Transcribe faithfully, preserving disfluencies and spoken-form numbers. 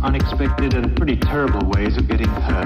unexpected and pretty terrible ways of getting hurt.